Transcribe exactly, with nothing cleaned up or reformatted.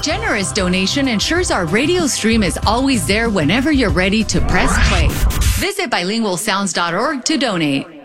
generous donation ensures our radio stream is always there whenever you're ready to press play. Visit bilingual sounds dot org to donate.